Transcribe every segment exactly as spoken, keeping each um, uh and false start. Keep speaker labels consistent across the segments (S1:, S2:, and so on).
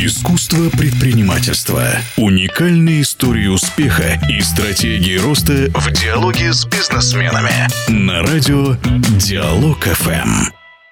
S1: Искусство предпринимательства. Уникальные истории успеха и стратегии роста в диалоге с бизнесменами. На радио Диалог эф эм.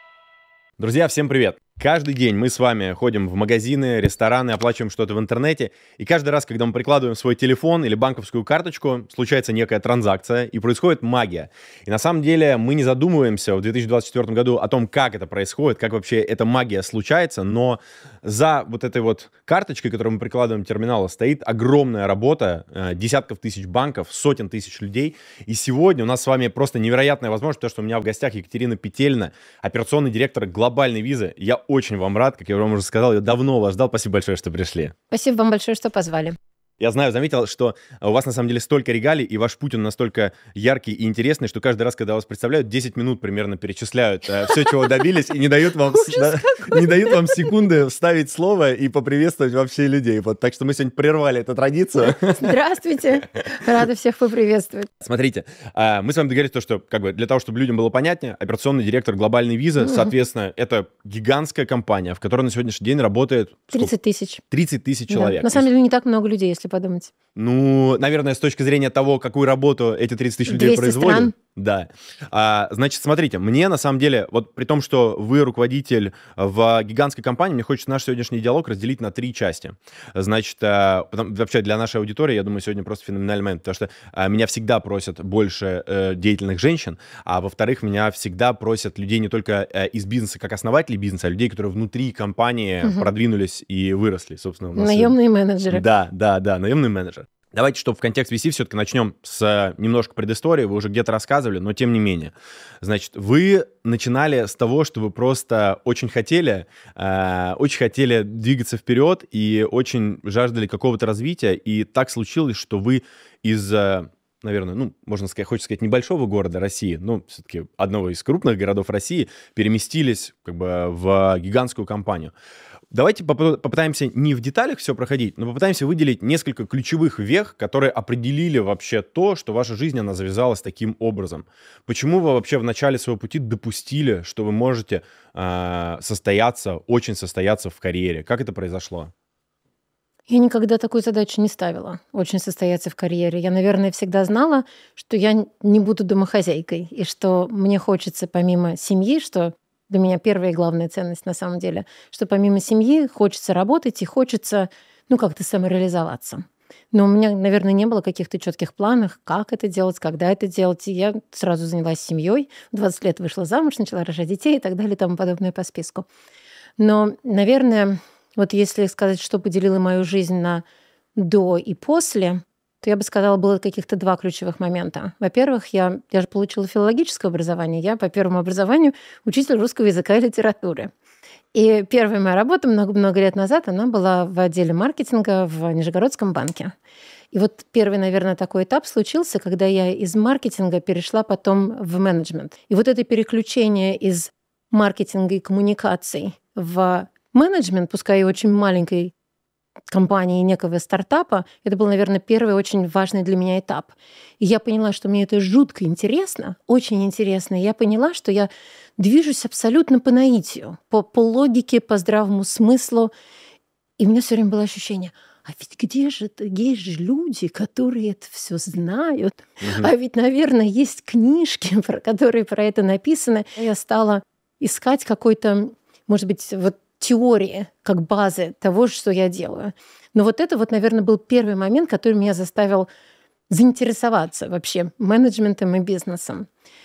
S2: Друзья, всем привет! Каждый день мы с вами ходим в магазины, рестораны, оплачиваем что-то в интернете, и каждый раз, когда мы прикладываем свой телефон или банковскую карточку, случается некая транзакция, и происходит магия. И на самом деле мы не задумываемся в две тысячи двадцать четвёртом году о том, как это происходит, как вообще эта магия случается, но за вот этой вот карточкой, которую мы прикладываем к терминалу, стоит огромная работа э, десятков тысяч банков, сотен тысяч людей, и сегодня у нас с вами просто невероятная возможность, то, что у меня в гостях Екатерина Петельна, операционный директор глобальной визы. Я очень вам рад, как я вам уже сказал, я давно вас ждал. Спасибо большое, что пришли.
S3: Спасибо вам большое, что позвали.
S2: Я знаю, заметил, что у вас на самом деле столько регалий, и ваш путь он настолько яркий и интересный, что каждый раз, когда вас представляют, десять минут примерно перечисляют э, все, чего добились, и не дают вам, да, не дают вам секунды вставить слово и поприветствовать вообще людей. Вот, так что мы сегодня прервали эту традицию.
S3: Здравствуйте. Рада всех поприветствовать.
S2: Смотрите, э, мы с вами договорились, то, что как бы, для того, чтобы людям было понятнее, операционный директор глобальной визы, mm-hmm. соответственно, это гигантская компания, в которой на сегодняшний день работает...
S3: тридцать тысяч.
S2: тридцать тысяч человек.
S3: Да. На самом деле не так много людей, если подумать.
S2: Ну, наверное, с точки зрения того, какую работу эти тридцать тысяч людей производят.
S3: Стран.
S2: Да. А, значит, смотрите, мне на самом деле, вот при том, что вы руководитель в гигантской компании, мне хочется наш сегодняшний диалог разделить на три части. Значит, а, потом, вообще для нашей аудитории, я думаю, сегодня просто феноменальный момент, потому что а, меня всегда просят больше э, деятельных женщин, а во-вторых, меня всегда просят людей не только э, из бизнеса, как основателей бизнеса, а людей, которые внутри компании угу. продвинулись и выросли, собственно. У нас
S3: наемные и... менеджеры.
S2: Да, да, да, наемные менеджеры. Давайте, чтобы в контекст вести, все-таки начнем с немножко предыстории. Вы уже где-то рассказывали, но тем не менее. Значит, вы начинали с того, что вы просто очень хотели, э, очень хотели двигаться вперед и очень жаждали какого-то развития. И так случилось, что вы из, наверное, ну, можно сказать, хочется сказать, небольшого города России, но все-таки одного из крупных городов России, переместились как бы в гигантскую компанию. Давайте попытаемся не в деталях все проходить, но попытаемся выделить несколько ключевых вех, которые определили вообще то, что ваша жизнь, она завязалась таким образом. Почему вы вообще в начале своего пути допустили, что вы можете э, состояться, очень состояться в карьере? Как это произошло?
S3: Я никогда такую задачу не ставила, очень состояться в карьере. Я, наверное, всегда знала, что я не буду домохозяйкой, и что мне хочется помимо семьи, что... Для меня первая и главная ценность на самом деле, что помимо семьи хочется работать и хочется, ну, как-то самореализоваться. Но у меня, наверное, не было каких-то четких планов, как это делать, когда это делать. И я сразу занялась семьей, в двадцать лет вышла замуж, начала рожать детей и так далее и тому подобное по списку. Но, наверное, вот если сказать, что поделило мою жизнь на до и после, то я бы сказала, было каких-то два ключевых момента. Во-первых, я, я же получила филологическое образование. Я по первому образованию учитель русского языка и литературы. И первая моя работа много-много лет назад, она была в отделе маркетинга в Нижегородском банке. И вот первый, наверное, такой этап случился, когда я из маркетинга перешла потом в менеджмент. И вот это переключение из маркетинга и коммуникаций в менеджмент, пускай и очень маленькой компании, некого стартапа, это был, наверное, первый очень важный для меня этап. И я поняла, что мне это жутко интересно, очень интересно. И я поняла, что я движусь абсолютно по наитию, по, по логике, по здравому смыслу. И у меня все время было ощущение, а ведь где же это? Есть же люди, которые это все знают. Угу. А ведь, наверное, есть книжки, про которые про это написаны. Я стала искать какой-то, может быть, вот теории как базы того, что я делаю. Но вот это, вот, наверное, был первый момент, который меня заставил заинтересоваться вообще менеджментом и бизнесом.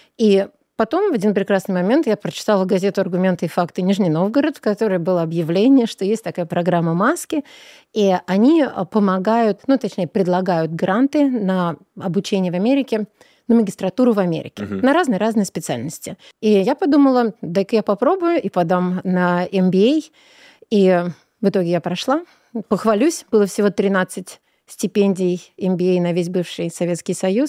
S3: И потом, в один прекрасный момент, я прочитала газету «Аргументы и факты» Нижний Новгород, в которой было объявление, что есть такая программа «Маски», и они помогают, ну, точнее, предлагают гранты на обучение в Америке, на магистратуру в Америке, uh-huh. на разные-разные специальности. И я подумала, дай-ка я попробую и подам на эм би эй. И в итоге я прошла. Похвалюсь, было всего тринадцать стипендий эм би эй на весь бывший Советский Союз.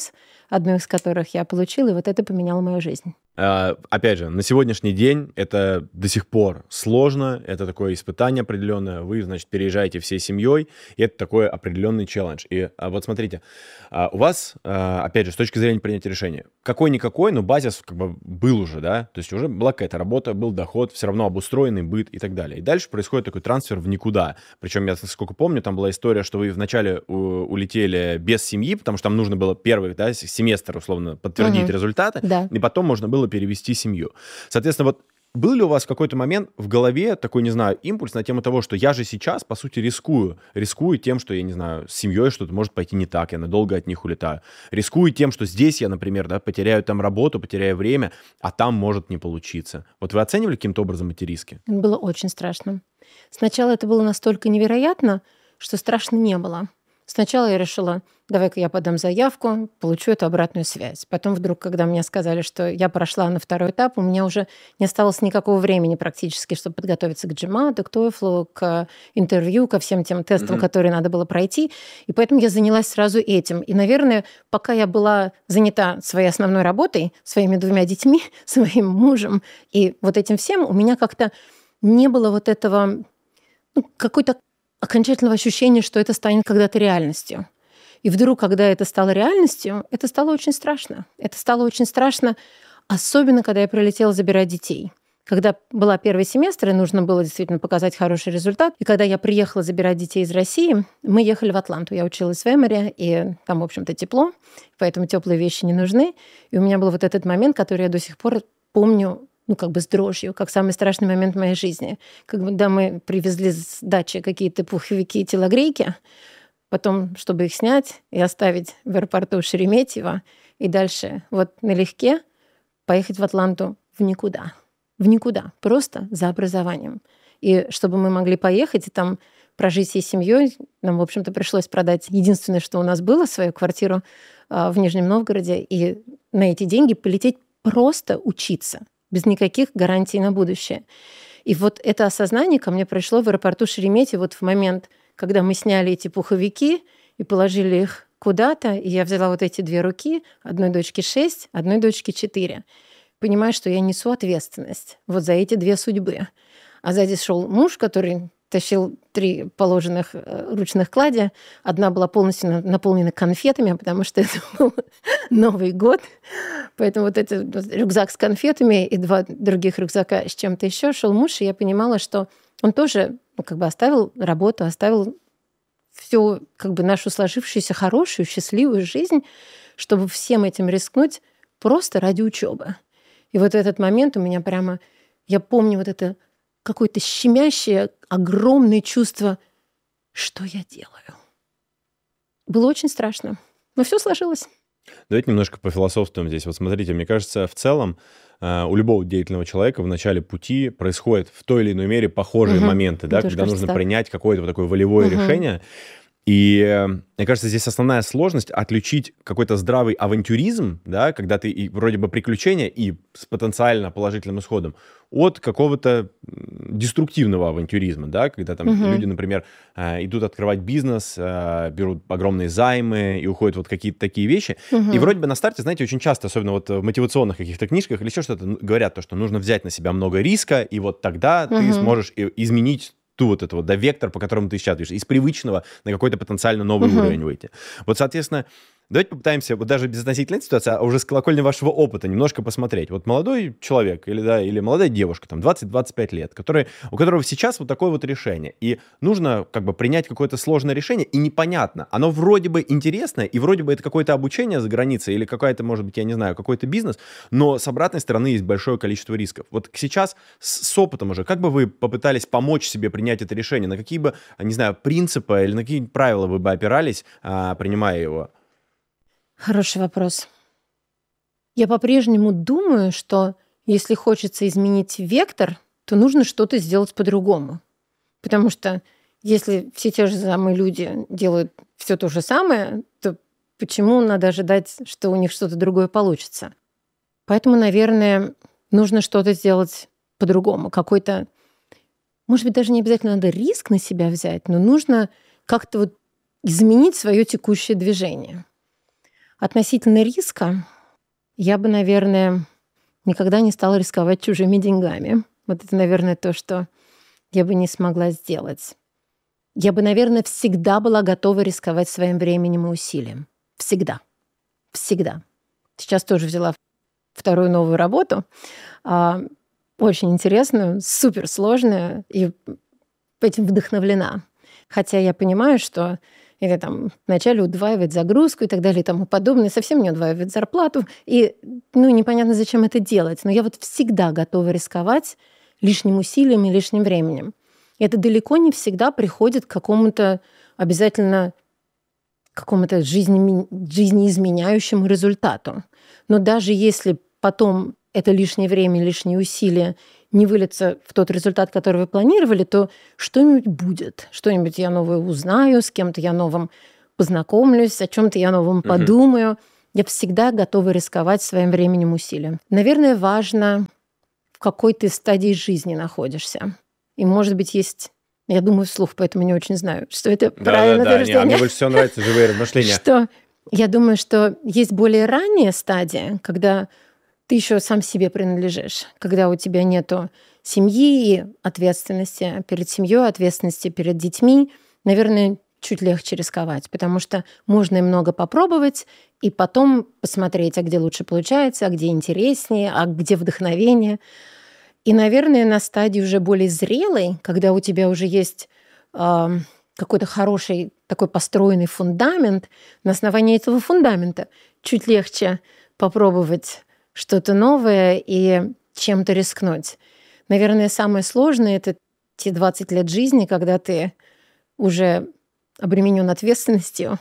S3: одну из которых я получила, и вот это поменяло мою жизнь.
S2: Uh, опять же, на сегодняшний день это до сих пор сложно, это такое испытание определенное, вы, значит, переезжаете всей семьей, и это такой определенный челлендж. И uh, вот смотрите, uh, у вас, uh, опять же, с точки зрения принятия решения, какой-никакой, но базис как бы был уже, да, то есть уже была какая-то работа, был доход, все равно обустроенный быт и так далее. И дальше происходит такой трансфер в никуда. Причем, я сколько помню, там была история, что вы вначале у- улетели без семьи, потому что там нужно было первый, да, семестр, условно, подтвердить
S3: Мгм.
S2: результаты,
S3: Да.
S2: и потом можно было перевести семью. Соответственно, вот был ли у вас в какой-то момент в голове такой, не знаю, импульс на тему того, что я же сейчас, по сути, рискую. Рискую тем, что, я не знаю, с семьей что-то может пойти не так, я надолго от них улетаю. Рискую тем, что здесь я, например, да, потеряю там работу, потеряю время, а там может не получиться. Вот вы оценивали каким-то образом эти риски?
S3: Было очень страшно. Сначала это было настолько невероятно, что страшно не было. Сначала я решила, давай-ка я подам заявку, получу эту обратную связь. Потом вдруг, когда мне сказали, что я прошла на второй этап, у меня уже не осталось никакого времени практически, чтобы подготовиться к джимату, к TOEFL, к интервью, ко всем тем тестам,
S2: Мгм.
S3: которые надо было пройти. И поэтому я занялась сразу этим. И, наверное, пока я была занята своей основной работой, своими двумя детьми, своим мужем и вот этим всем, у меня как-то не было вот этого, ну, какой-то окончательного ощущения, что это станет когда-то реальностью. И вдруг, когда это стало реальностью, это стало очень страшно. Это стало очень страшно, особенно когда я прилетела забирать детей. Когда была первый семестр, и нужно было действительно показать хороший результат. И когда я приехала забирать детей из России, мы ехали в Атланту. Я училась в Эмори, и там, в общем-то, тепло, поэтому теплые вещи не нужны. И у меня был вот этот момент, который я до сих пор помню, ну, как бы с дрожью, как самый страшный момент в моей жизни. Когда мы привезли с дачи какие-то пуховики и телогрейки, потом, чтобы их снять и оставить в аэропорту Шереметьево, и дальше вот налегке поехать в Атланту в никуда. В никуда. Просто за образованием. И чтобы мы могли поехать и там прожить всей семьей, нам, в общем-то, пришлось продать единственное, что у нас было, свою квартиру а, в Нижнем Новгороде, и на эти деньги полететь просто учиться, без никаких гарантий на будущее. И вот это осознание ко мне пришло в аэропорту Шереметьево вот в момент, когда мы сняли эти пуховики и положили их куда-то, и я взяла вот эти две руки, одной дочке шесть, одной дочке четыре, понимая, что я несу ответственность вот за эти две судьбы. А сзади шел муж, который тащил три положенных э, ручных клади. Одна была полностью на- наполнена конфетами, потому что это был Новый год. Поэтому вот этот рюкзак с конфетами и два других рюкзака с чем-то еще шел муж, и я понимала, что он тоже, ну, как бы оставил работу, оставил всю как бы нашу сложившуюся хорошую, счастливую жизнь, чтобы всем этим рискнуть просто ради учебы. И вот в этот момент у меня прямо, я помню вот это какое-то щемящее, огромное чувство, что я делаю. Было очень страшно, но все сложилось.
S2: Давайте немножко пофилософствуем здесь. Вот смотрите, мне кажется, в целом э, у любого деятельного человека в начале пути происходят в той или иной мере похожие
S3: Мгм.
S2: моменты, да,
S3: Мне тоже
S2: когда
S3: кажется
S2: нужно
S3: так.
S2: принять какое-то вот такое волевое
S3: Мгм.
S2: решение. И э, мне кажется, здесь основная сложность отличить какой-то здравый авантюризм, да, когда ты и вроде бы приключения и с потенциально положительным исходом, от какого-то м, деструктивного авантюризма, да, когда там
S3: Мгм.
S2: люди, например, э, идут открывать бизнес, э, берут огромные займы и уходят вот какие-то такие вещи. И
S3: Мгм.
S2: вроде бы на старте, знаете, очень часто, особенно вот в мотивационных каких-то книжках или еще что-то, н- говорят то, что нужно взять на себя много риска, и вот тогда ты
S3: Мгм.
S2: сможешь и- изменить ту вот эту вот, да, вектор, по которому ты сейчас движешься, из привычного на какой-то потенциально новый
S3: Мгм.
S2: уровень выйти. Вот, соответственно, давайте попытаемся, вот даже без относительной ситуации, а уже с колокольни вашего опыта немножко посмотреть. Вот молодой человек или, да, или молодая девушка, там, двадцать-двадцать пять лет, который, у которого сейчас вот такое вот решение, и нужно как бы принять какое-то сложное решение, и непонятно, оно вроде бы интересное, и вроде бы это какое-то обучение за границей, или какая-то, может быть, я не знаю, какой-то бизнес, но с обратной стороны есть большое количество рисков. Вот сейчас с, с опытом уже, как бы вы попытались помочь себе принять это решение, на какие бы, не знаю, принципы или на какие правила вы бы опирались, а, принимая его?
S3: Хороший вопрос. Я по-прежнему думаю, что если хочется изменить вектор, то нужно что-то сделать по-другому. Потому что если все те же самые люди делают все то же самое, то почему надо ожидать, что у них что-то другое получится? Поэтому, наверное, нужно что-то сделать по-другому. Какой-то, может быть, даже не обязательно надо риск на себя взять, но нужно как-то вот изменить свое текущее движение. Относительно риска, я бы, наверное, никогда не стала рисковать чужими деньгами. Вот это, наверное, то, что я бы не смогла сделать. Я бы, наверное, всегда была готова рисковать своим временем и усилием. Всегда. Всегда. Сейчас тоже взяла вторую новую работу. Очень интересную, суперсложную, и этим вдохновлена. Хотя я понимаю, что это там вначале удваивает загрузку и так далее и тому подобное, совсем не удваивает зарплату. И ну, непонятно, зачем это делать. Но я вот всегда готова рисковать лишним усилием и лишним временем. И это далеко не всегда приходит к какому-то обязательно какому-то жизни, жизнеизменяющему результату. Но даже если потом это лишнее время, лишние усилия не выльется в тот результат, который вы планировали, то что-нибудь будет. Что-нибудь я новое узнаю, с кем-то я новым познакомлюсь, о чем-то я новом uh-huh. подумаю. Я всегда готова рисковать своим временем, усилием. Наверное, важно, в какой ты стадии жизни находишься. И, может быть, есть... Я думаю вслух, поэтому не очень знаю, что это
S2: да,
S3: правильное
S2: да, да,
S3: утверждение.
S2: Не, а мне больше всего нравятся живые размышления.
S3: Что я думаю, что есть более ранняя стадия, когда ты еще сам себе принадлежишь, когда у тебя нету семьи и ответственности перед семьей, ответственности перед детьми. Наверное, чуть легче рисковать, потому что можно и много попробовать, и потом посмотреть, а где лучше получается, а где интереснее, а где вдохновение. И, наверное, на стадии уже более зрелой, когда у тебя уже есть э, какой-то хороший такой построенный фундамент, на основании этого фундамента чуть легче попробовать что-то новое и чем-то рискнуть. Наверное, самое сложное — это те двадцать лет жизни, когда ты уже обременен ответственностью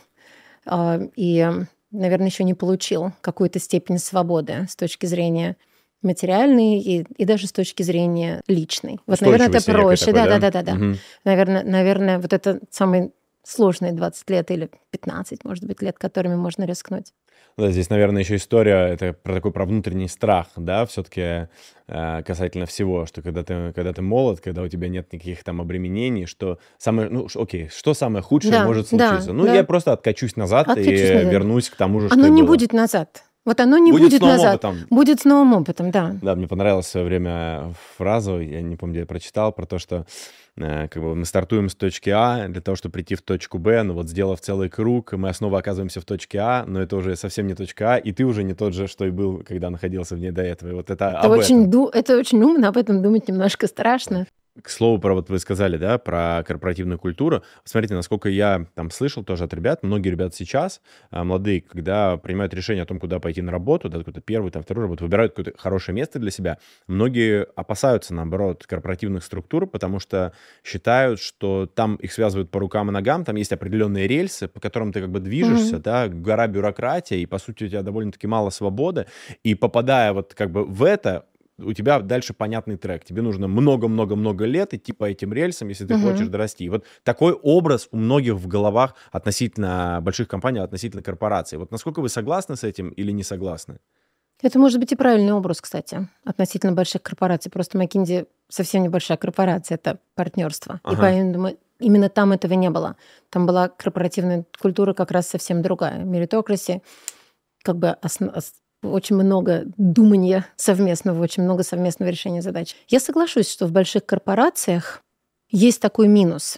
S3: э, и, наверное, еще не получил какую-то степень свободы с точки зрения материальной и, и даже с точки зрения личной. Вот, наверное, это проще.
S2: Такой,
S3: да,
S2: да,
S3: да, да, да.
S2: Угу.
S3: Наверное, наверное, вот это самые сложные двадцать лет или пятнадцать, может быть, лет, которыми можно рискнуть.
S2: Да, здесь, наверное, еще история, это про такой, про внутренний страх, да, все-таки э, касательно всего, что когда ты, когда ты молод, когда у тебя нет никаких там обременений, что самое, ну, окей, что самое худшее да, может случиться? Да, ну, да. я просто откачусь назад откачусь и назад. вернусь к тому же, что
S3: Оно
S2: и
S3: не
S2: было.
S3: будет назад. Вот оно не
S2: будет,
S3: будет
S2: с новым
S3: назад.
S2: Опытом.
S3: Будет с новым опытом, да.
S2: Да, мне понравилась в свое время фраза, я не помню, где я прочитал, про то, что э, как бы мы стартуем с точки А для того, чтобы прийти в точку Б, но вот сделав целый круг, мы снова оказываемся в точке А, но это уже совсем не точка А, и ты уже не тот же, что и был, когда находился в ней до этого. И вот это,
S3: это, очень, ду- это очень умно, об этом думать немножко страшно.
S2: К слову, про вот вы сказали, да, про корпоративную культуру. Смотрите, насколько я там слышал тоже от ребят, многие ребята сейчас, молодые, когда принимают решение о том, куда пойти на работу, да, какую-то первую, там, вторую работу, выбирают какое-то хорошее место для себя, многие опасаются, наоборот, корпоративных структур, потому что считают, что там их связывают по рукам и ногам, там есть определенные рельсы, по которым ты как бы движешься, mm-hmm. да, гора бюрократия, и, по сути, у тебя довольно-таки мало свободы, и попадая вот как бы в это, у тебя дальше понятный трек. Тебе нужно много-много-много лет идти по этим рельсам, если ты uh-huh. хочешь дорасти. И вот такой образ у многих в головах относительно больших компаний, относительно корпораций. Вот насколько вы согласны с этим или не согласны?
S3: Это может быть и правильный образ, кстати, относительно больших корпораций. Просто McKinsey совсем небольшая корпорация, это партнерство. Ага. И поэтому именно там этого не было. Там была корпоративная культура как раз совсем другая. Meritocracy, как бы основ... очень много думания совместного, очень много совместного решения задач. Я соглашусь, что в больших корпорациях есть такой минус.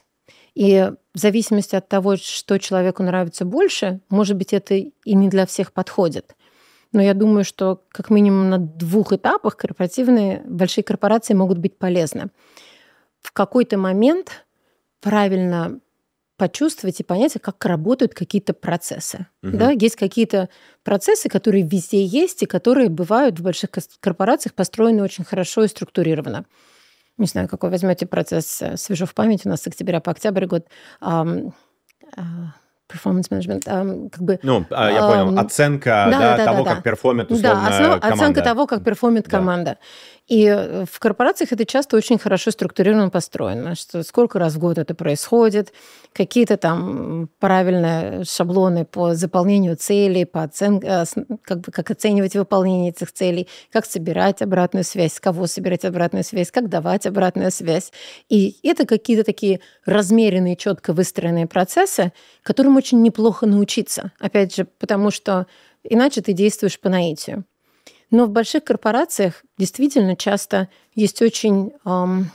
S3: И в зависимости от того, что человеку нравится больше, может быть, это и не для всех подходит. Но я думаю, что как минимум на двух этапах корпоративные большие корпорации могут быть полезны. В какой-то момент правильно почувствовать и понять, как работают какие-то процессы. Uh-huh. Да? Есть какие-то процессы, которые везде есть, и которые бывают в больших корпорациях построены очень хорошо и структурированно. Не знаю, какой возьмете процесс, свежо в памяти, у нас с октября по октябрь год. Um, uh, performance management. Um, как бы,
S2: ну, uh, я понял. Um, оценка да, да, да, того, да, как да. перформит условно
S3: да, основа,
S2: команда.
S3: Оценка того, как перформит да. команда. И в корпорациях это часто очень хорошо структурировано, построено, что сколько раз в год это происходит, какие-то там правильные шаблоны по заполнению целей, по оценке, как бы, как оценивать выполнение этих целей, как собирать обратную связь, с кого собирать обратную связь, как давать обратную связь. И это какие-то такие размеренные, четко выстроенные процессы, которым очень неплохо научиться. Опять же, потому что иначе ты действуешь по наитию. Но в больших корпорациях действительно часто есть очень эм,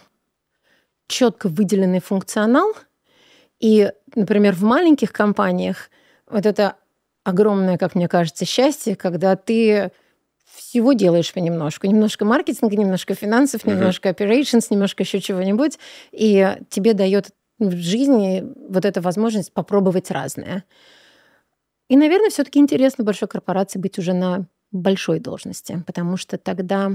S3: четко выделенный функционал. И, например, в маленьких компаниях вот это огромное, как мне кажется, счастье, когда ты всего делаешь понемножку. Немножко маркетинга, немножко финансов, mm-hmm. немножко operations, немножко еще чего-нибудь. И тебе дает в жизни вот эта возможность попробовать разное. И, наверное, все-таки интересно в большой корпорации быть уже на большой должности, потому что тогда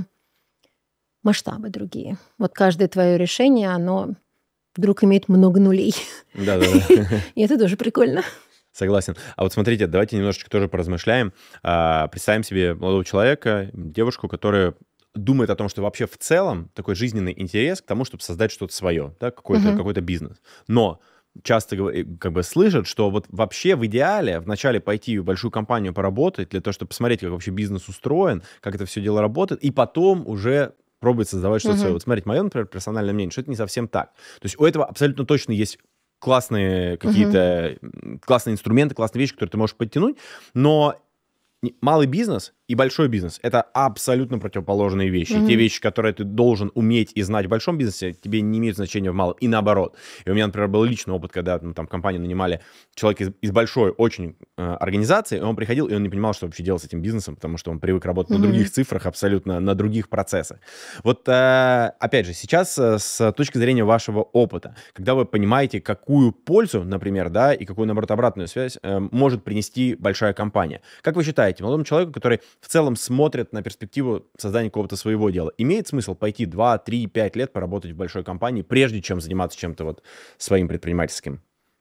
S3: масштабы другие. Вот каждое твое решение, оно вдруг имеет много нулей.
S2: Да-да-да.
S3: И это тоже прикольно.
S2: Согласен. А вот смотрите, давайте немножечко тоже поразмышляем. Представим себе молодого человека, девушку, которая думает о том, что вообще в целом такой жизненный интерес к тому, чтобы создать что-то свое, да, какой-то, угу. какой-то бизнес. Но часто как бы слышат, что вот вообще в идеале вначале пойти в большую компанию поработать для того, чтобы посмотреть, как вообще бизнес устроен, как это все дело работает, и потом уже пробовать создавать что-то uh-huh. свое. Вот смотрите, мое, например, персональное мнение, что это не совсем так. То есть у этого абсолютно точно есть классные какие-то, uh-huh. классные инструменты, классные вещи, которые ты можешь подтянуть, но малый бизнес и большой бизнес — это абсолютно противоположные вещи. Mm-hmm. И те вещи, которые ты должен уметь и знать в большом бизнесе, тебе не имеют значения в малом. И наоборот. И у меня, например, был личный опыт, когда ну, там, в компании нанимали человека из, из большой очень э, организации, и он приходил, и он не понимал, что вообще делать с этим бизнесом, потому что он привык работать mm-hmm. на других цифрах, абсолютно на других процессах. Вот, э, опять же, сейчас э, с точки зрения вашего опыта, когда вы понимаете, какую пользу, например, да, и какую, наоборот, обратную связь э, может принести большая компания. Как вы считаете, молодому человеку, который в целом смотрит на перспективу создания какого-то своего дела, имеет смысл пойти два, три, пять лет поработать в большой компании, прежде чем заниматься чем-то вот своим предпринимательским?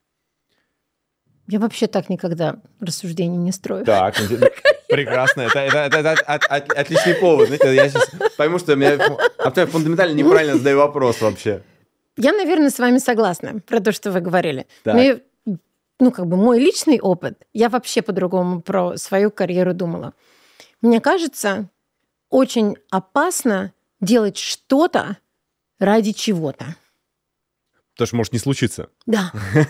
S3: Я вообще так никогда рассуждений не строю.
S2: Так, прекрасно. Это, это, это, это от, от, отличный повод. Знаете, я сейчас пойму, что я фундаментально неправильно задаю вопрос вообще.
S3: Я, наверное, с вами согласна про то, что вы говорили.
S2: Так.
S3: Ну, как бы мой личный опыт, я вообще по-другому про свою карьеру думала. Мне кажется, очень опасно делать что-то ради чего-то.
S2: Потому что может не случиться.
S3: Да.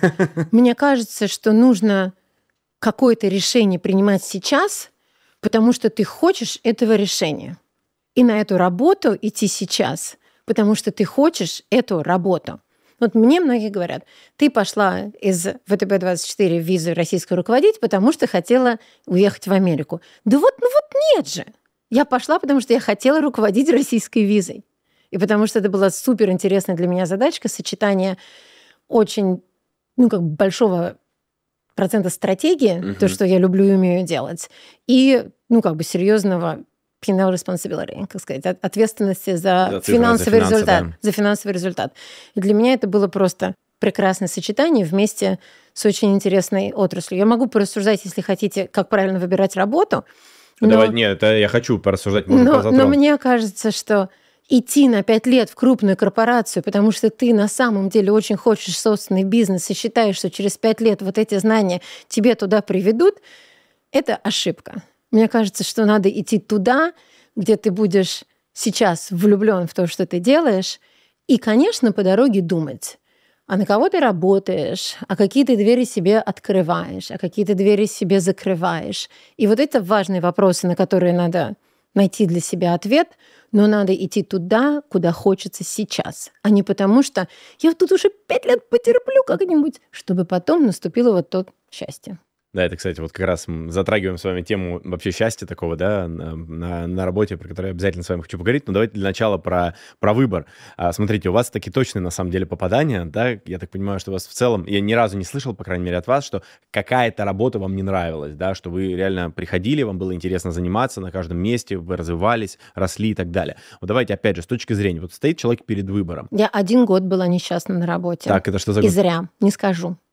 S3: Мне кажется, что нужно какое-то решение принимать сейчас, потому что ты хочешь этого решения. И на эту работу идти сейчас, потому что ты хочешь эту работу. Вот мне многие говорят, ты пошла из вэ тэ бэ двадцать четыре в визу российскую руководить, потому что хотела уехать в Америку. Да вот, ну вот нет же. Я пошла, потому что я хотела руководить российской визой. И потому что это была суперинтересная для меня задачка, сочетание очень, ну, как бы большого процента стратегии, uh-huh. то, что я люблю и умею делать, и, ну, как бы серьезного пи энд эл responsibility, как сказать, ответственности за, за финансовый за результат. Да. За финансовый результат. И для меня это было просто прекрасное сочетание вместе с очень интересной отраслью. Я могу порассуждать, если хотите, как правильно выбирать работу.
S2: Но... Давай, нет, это я хочу порассуждать.
S3: Но, но мне кажется, что идти на пять лет в крупную корпорацию, потому что ты на самом деле очень хочешь собственный бизнес и считаешь, что через пять лет вот эти знания тебе туда приведут, это ошибка. Мне кажется, что надо идти туда, где ты будешь сейчас влюблен в то, что ты делаешь, и, конечно, по дороге думать, а на кого ты работаешь, а какие ты двери себе открываешь, а какие ты двери себе закрываешь. И вот это важные вопросы, на которые надо найти для себя ответ, но надо идти туда, куда хочется сейчас, а не потому, что я тут уже пять лет потерплю как-нибудь, чтобы потом наступило вот то счастье.
S2: Да, это, кстати, вот как раз мы затрагиваем с вами тему вообще счастья такого, да, на, на, на работе, про которую я обязательно с вами хочу поговорить. Но давайте для начала про, про выбор. А, смотрите, у вас такие точные, на самом деле, попадания, да, я так понимаю, что у вас в целом, я ни разу не слышал, по крайней мере, от вас, что какая-то работа вам не нравилась, да, что вы реально приходили, вам было интересно заниматься на каждом месте, вы развивались, росли и так далее. Вот давайте, опять же, с точки зрения, вот стоит человек перед выбором.
S3: Я один год была несчастна на работе.
S2: Так, это что за
S3: год? И зря, не скажу.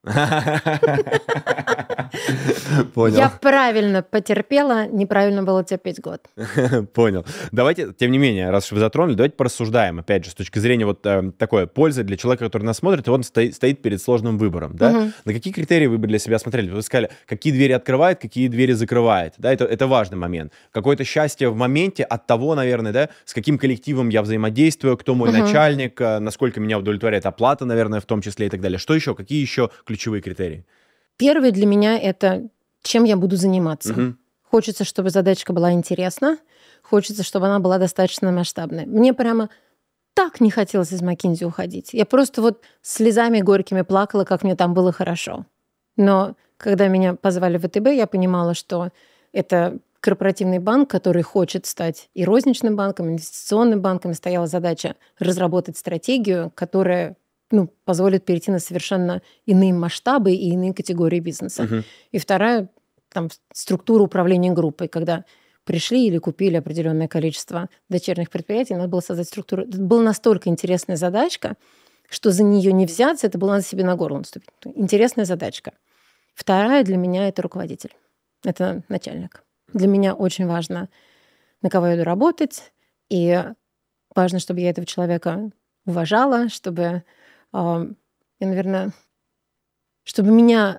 S2: Понял.
S3: Я правильно потерпела, неправильно было терпеть год.
S2: Понял. Давайте, тем не менее, раз уж вы затронули, давайте порассуждаем, опять же, с точки зрения вот э, такой пользы для человека, который нас смотрит, и он стоит, стоит перед сложным выбором, да? Угу. На какие критерии вы бы для себя смотрели? Вы сказали, какие двери открывает, какие двери закрывает, да? Это, это важный момент. Какое-то счастье в моменте от того, наверное, да, с каким коллективом я взаимодействую, кто мой угу. начальник, насколько меня удовлетворяет оплата, наверное, в том числе и так далее. Что еще? Какие еще ключевые критерии?
S3: Первый для меня это чем я буду заниматься. Угу. Хочется, чтобы задачка была интересна, хочется, чтобы она была достаточно масштабной. Мне прямо так не хотелось из McKinsey уходить. Я просто вот слезами горькими плакала, как мне там было хорошо. Но когда меня позвали в ВТБ, я понимала, что это корпоративный банк, который хочет стать и розничным банком, и инвестиционным банком. И стояла задача разработать стратегию, которая ну, позволит перейти на совершенно иные масштабы и иные категории бизнеса. Uh-huh. И вторая, там, структура управления группой, когда пришли или купили определенное количество дочерних предприятий, надо было создать структуру. Это была настолько интересная задачка, что за нее не взяться, это было надо себе на горло наступить. Интересная задачка. Вторая для меня – это руководитель. Это начальник. Для меня очень важно, на кого я иду работать, и важно, чтобы я этого человека уважала, чтобы... Я, наверное, чтобы меня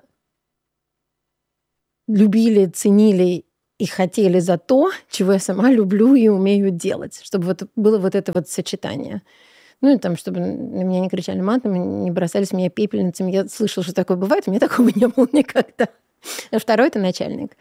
S3: любили, ценили и хотели за то, чего я сама люблю и умею делать. Чтобы вот было вот это вот сочетание. Ну и там, чтобы на меня не кричали матом, не бросались меня пепельницами. Я слышала, что такое бывает, у меня такого не было никогда. А второй – это начальник.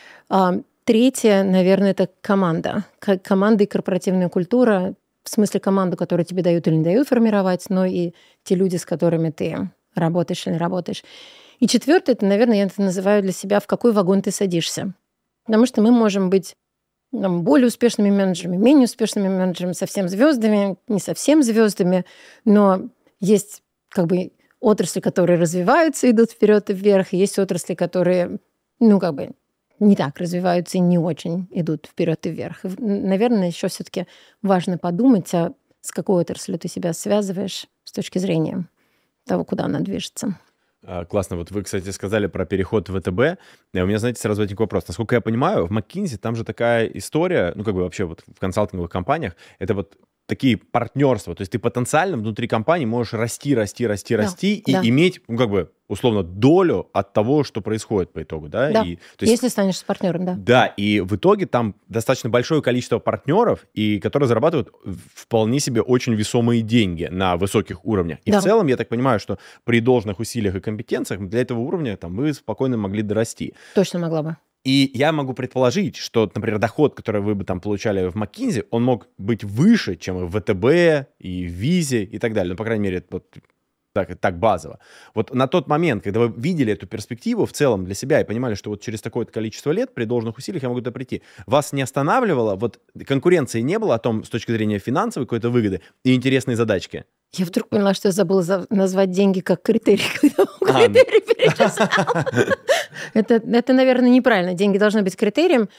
S3: Третье, наверное, это команда. Команда и корпоративная культура – в смысле команду, которую тебе дают или не дают формировать, но и те люди, с которыми ты работаешь или не работаешь. И четвертое, это, наверное, я это называю для себя, в какой вагон ты садишься. Потому что мы можем быть там, более успешными менеджерами, менее успешными менеджерами, совсем звездами, не совсем звездами, но есть как бы отрасли, которые развиваются, идут вперед и вверх, и есть отрасли, которые, ну, как бы не так развиваются и не очень идут вперед и вверх. Наверное, еще все-таки важно подумать, а с какой отраслью ты себя связываешь с точки зрения того, куда она движется.
S2: Классно. Вот вы, кстати, сказали про переход в ВТБ. У меня, знаете, сразу возник вопрос. Насколько я понимаю, в McKinsey там же такая история, ну, как бы вообще вот в консалтинговых компаниях, это вот такие партнерства. То есть ты потенциально внутри компании можешь расти, расти, расти, да, расти и да. иметь, ну, как бы, условно, долю от того, что происходит по итогу, да?
S3: Да,
S2: и,
S3: то есть, если станешь с партнером, да.
S2: Да, и в итоге там достаточно большое количество партнеров, и которые зарабатывают вполне себе очень весомые деньги на высоких уровнях. И да. в целом, я так понимаю, что при должных усилиях и компетенциях для этого уровня там, вы спокойно могли дорасти.
S3: Точно могла бы.
S2: И я могу предположить, что, например, доход, который вы бы там получали в McKinsey, он мог быть выше, чем и в ВТБ, и в Визе, и так далее. Ну, по крайней мере, вот так, так базово. Вот на тот момент, когда вы видели эту перспективу в целом для себя и понимали, что вот через такое количество лет при должных усилиях я могу туда прийти, вас не останавливало, вот конкуренции не было о том, с точки зрения финансовой какой-то выгоды и интересной задачки?
S3: Я вдруг поняла, что я забыла за... назвать деньги как критерий, когда а, критерий перечислял. это, это, наверное, неправильно. Деньги должны быть критерием.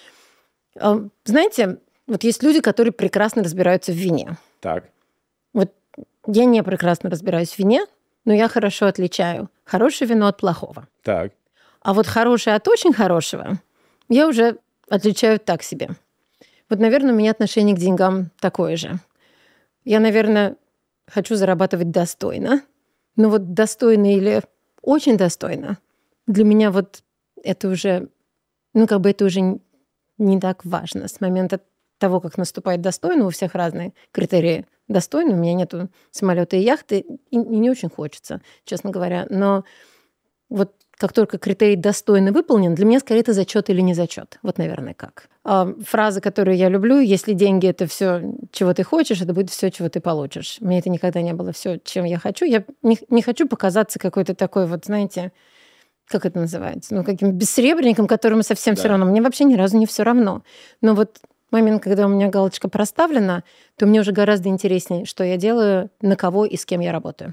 S3: Знаете, вот есть люди, которые прекрасно разбираются в вине.
S2: Так.
S3: Вот я не прекрасно разбираюсь в вине, но я хорошо отличаю хорошее вино от плохого.
S2: Так.
S3: А вот хорошее от очень хорошего я уже отличаю так себе. Вот, наверное, у меня отношение к деньгам такое же. Я, наверное... хочу зарабатывать достойно. Но вот достойно или очень достойно, для меня вот это уже, ну, как бы это уже не так важно. С момента того, как наступает достойно, у всех разные критерии достойно. У меня нету самолета и яхты, и не очень хочется, честно говоря. Но вот как только критерий достойно выполнен, для меня скорее это зачет или не зачет. Вот, наверное, как. А фраза, которую я люблю: если деньги — это все, чего ты хочешь, это будет все, чего ты получишь. Мне это никогда не было все, чем я хочу. Я не, не хочу показаться какой-то такой вот, знаете, как это называется, ну, каким бессребренником, которому совсем да. все равно. Мне вообще ни разу не все равно. Но вот момент, когда у меня галочка проставлена, то мне уже гораздо интереснее, что я делаю, на кого и с кем я работаю.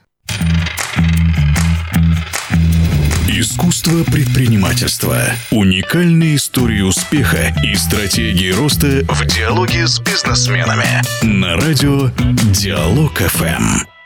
S1: Искусство предпринимательства. Уникальные истории успеха и стратегии роста в диалоге с бизнесменами. На радио Диалог эф эм.